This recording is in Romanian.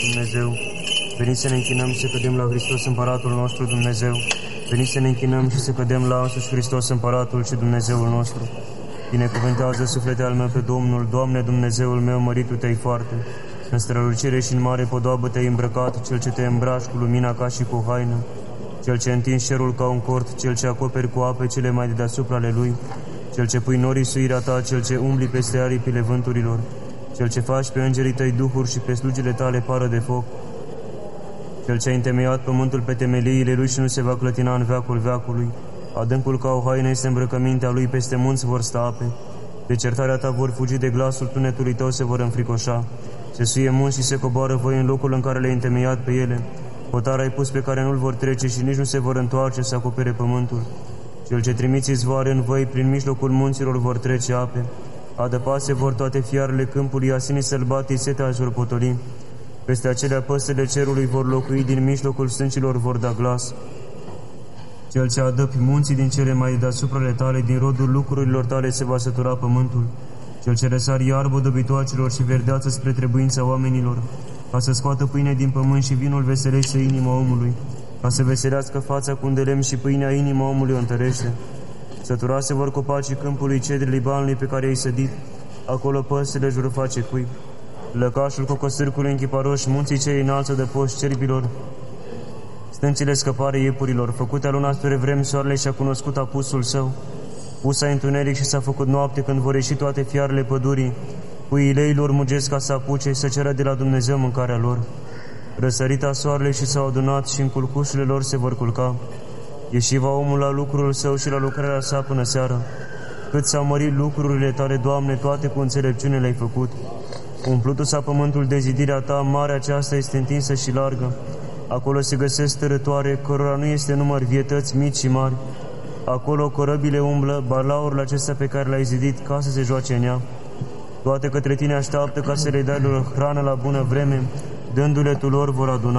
Dumnezeu. Veniți să ne închinăm și să cădem la Hristos, Împăratul nostru Dumnezeu. Veniți să ne închinăm și să cădem la însuși Hristos, Împăratul și Dumnezeul nostru. Binecuvântează suflete al meu pe Domnul, Doamne Dumnezeul meu, măritul Te-ai foarte. În strălucire și în mare podoabă Te-ai îmbrăcat, Cel ce Te îmbraci cu lumina ca și cu haină, Cel ce întinzi cerul ca un cort, Cel ce acoperi cu ape cele mai de deasupra ale Lui, Cel ce pui norii suirea Ta, Cel ce umbli peste aripile vânturilor, Cel ce faci pe îngerii Tăi duhuri și pe slugile Tale pară de foc, Cel ce a întemeiat pământul pe temeliile Lui și nu se va clătina în veacul veacului. Adâncul ca o haină este îmbrăcămintea Lui, peste munți vor sta ape. De certarea Ta vor fugi, de glasul tunetului Tău se vor înfricoșa. Se suie munți și se coboară voi în locul în care le-ai întemeiat pe ele. Hotar ai pus pe care nu-l vor trece și nici nu se vor întoarce să acopere pământul. Cel ce trimiți izvoare în văi, prin mijlocul munților vor trece ape. Adăpase vor toate fiarele câmpului, asinii sălbatii setea își vor potoli. Peste acelea păsările cerului vor locui, din mijlocul stâncilor vor da glas. Cel ce adăpi munții din cele mai deasuprale Tale, din rodul lucrurilor Tale se va sătura pământul. Cel ce răsari iarbă dobitoacelor și verdeață spre trebuința oamenilor, ca să scoată pâine din pământ și vinul veselește inima omului, ca să veselească fața cu un de lemn și pâinea inima omului o întărește. Săturase vor copacii câmpului cedri Libanului pe care i-ai sădit, acolo păsările își vor face cuib. Lăcașul cocosârcului închiparoși, munții cei înalță de poși cerbilor, stâncile scăpare iepurilor, făcute luna spre vreme, soarele și-a cunoscut apusul său. Pusa întuneric și s-a făcut noapte, când vor ieși toate fiarele pădurii, puii leilor mugesc ca să apuce și să ceră de la Dumnezeu mâncarea lor. Răsărita soarele și s-au adunat și în culcușurile lor se vor culca. Ieși va omul la lucrul său și la lucrarea sa până seara. Cât s-au mărit lucrurile Tale, Doamne, toate cu înțelepciune le-ai făcut. Umplutul s-a pământul de zidirea Ta, marea aceasta este întinsă și largă. Acolo se găsesc tărătoare, cărora nu este număr, vietăți mici și mari. Acolo corăbile umblă, balaurile acestea pe care le-ai zidit, ca să se joace în ea. Toate către Tine așteaptă ca să le dai lor hrană la bună vreme, dându-le Tu lor vor aduna.